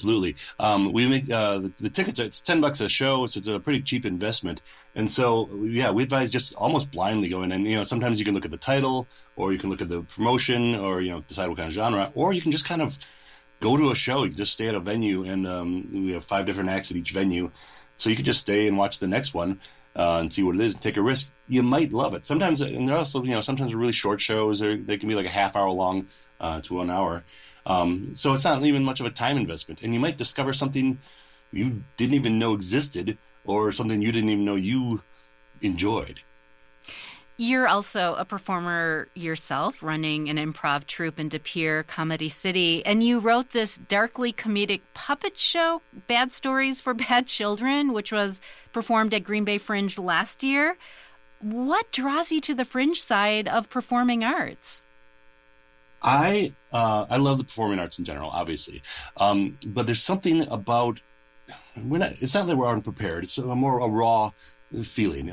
Absolutely. We make the tickets. It's $10 a show, so it's a pretty cheap investment. And so, we advise just almost blindly going. And sometimes you can look at the title, or you can look at the promotion, or decide what kind of genre, or you can just kind of go to a show. You can just stay at a venue, and we have 5 different acts at each venue, so you can just stay and watch the next one and see what it is and take a risk. You might love it. Sometimes, and they're also sometimes really short shows. They can be like a half hour long to 1 hour. So it's not even much of a time investment, and you might discover something you didn't even know existed, or something you didn't even know you enjoyed. You're also a performer yourself, running an improv troupe in De Pere, Comedy City, and you wrote this darkly comedic puppet show, Bad Stories for Bad Children, which was performed at Green Bay Fringe last year. What draws you to the Fringe side of performing arts? I love the performing arts in general, obviously, but there's something about it's not that we're unprepared. It's more a raw feeling.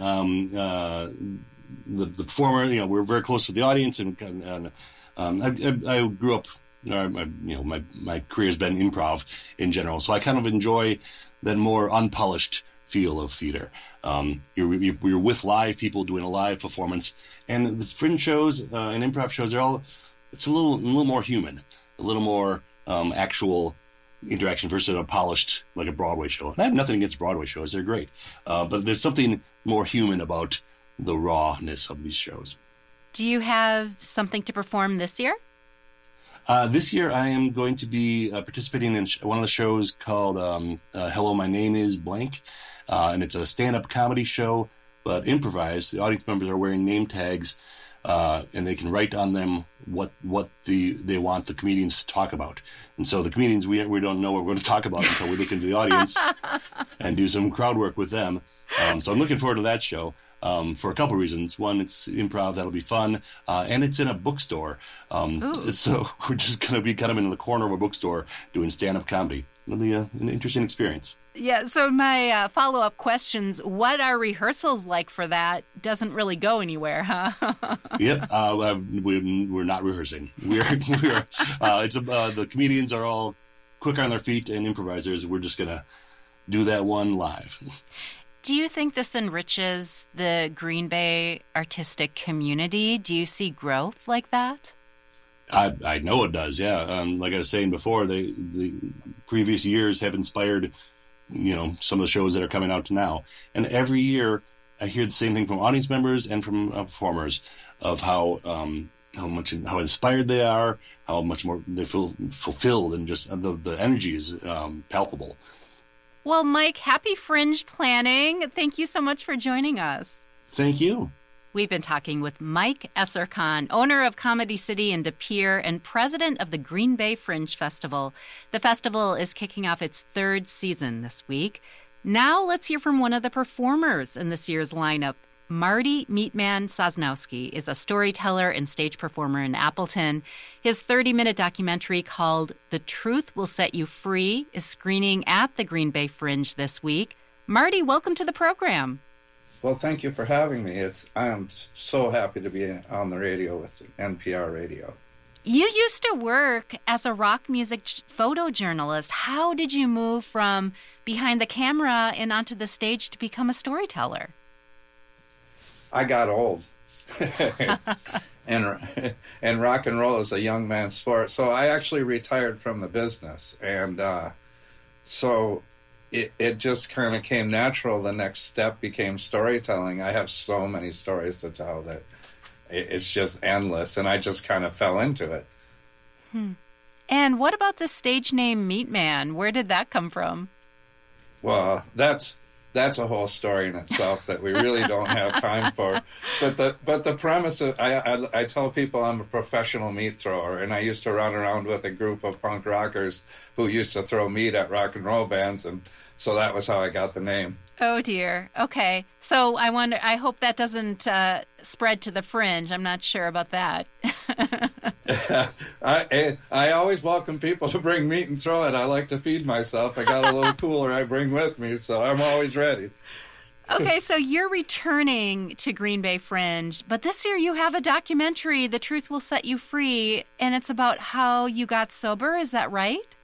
The performer, we're very close to the audience, and I grew up. My career has been improv in general, so I kind of enjoy that more unpolished feel of theater. You're with live people doing a live performance, and the Fringe shows and improv shows it's a little more human, a little more actual interaction versus a polished, like a Broadway show. And I have nothing against Broadway shows. They're great. But there's something more human about the rawness of these shows. Do you have something to perform this year? This year I am going to be participating in one of the shows called Hello, My Name is Blank. And it's a stand-up comedy show, but improvised. The audience members are wearing name tags, and they can write on them what they want the comedians to talk about. And so the comedians, we don't know what we're going to talk about until we look into the audience and do some crowd work with them. So I'm looking forward to that show for a couple of reasons. One, it's improv, that'll be fun, and it's in a bookstore. So we're just going to be kind of in the corner of a bookstore doing stand-up comedy. It'll be an interesting experience. Yeah, so my follow-up questions, what are rehearsals like for that? Doesn't really go anywhere, huh? Yep, we're not rehearsing. The comedians are all quick on their feet and improvisers. We're just going to do that one live. Do you think this enriches the Green Bay artistic community? Do you see growth like that? I know it does, yeah. Like I was saying before, the previous years have inspired some of the shows that are coming out now. And every year I hear the same thing from audience members and from performers of how inspired they are, how much more they feel fulfilled, and just the energy is palpable. Well, Mike, happy Fringe planning. Thank you so much for joining us. Thank you. We've been talking with Mike Esserkan, owner of Comedy City in De Pere and president of the Green Bay Fringe Festival. The festival is kicking off its 3rd season this week. Now let's hear from one of the performers in this year's lineup. Marty Meatman Sosnowski is a storyteller and stage performer in Appleton. His 30-minute documentary called The Truth Will Set You Free is screening at the Green Bay Fringe this week. Marty, welcome to the program. Well, thank you for having me. I am so happy to be on the radio with NPR Radio. You used to work as a rock music photojournalist. How did you move from behind the camera and onto the stage to become a storyteller? I got old. and rock and roll is a young man's sport. So I actually retired from the business. And so it just kind of came natural. The next step became storytelling. I have so many stories to tell that it's just endless. And I just kind of fell into it. And what about the stage name Meatman? Where did that come from? Well, that's a whole story in itself that we really don't have time for. But the premise of, I tell people I'm a professional meat thrower, and I used to run around with a group of punk rockers who used to throw meat at rock and roll bands, and so that was how I got the name. Oh dear. Okay. So I hope that doesn't spread to the Fringe. I'm not sure about that. I always welcome people to bring meat and throw it. I like to feed myself. I got a little cooler I bring with me, so I'm always ready. Okay, so you're returning to Green Bay Fringe, but this year you have a documentary, The Truth Will Set You Free, and it's about how you got sober. Is that right?